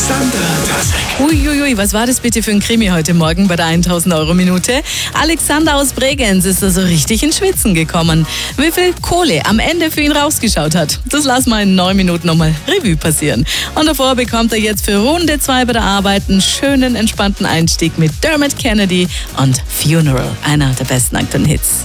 Alexander Tassek. Uiuiui, was war das bitte für ein Krimi heute Morgen bei der 1000-Euro-Minute? Alexander aus Bregenz ist da so richtig ins Schwitzen gekommen. Wie viel Kohle am Ende für ihn rausgeschaut hat, das lassen wir in 9 Minuten nochmal Revue passieren. Und davor bekommt er jetzt für Runde 2 bei der Arbeit einen schönen, entspannten Einstieg mit Dermot Kennedy und Funeral, einer der besten aktuellen Hits.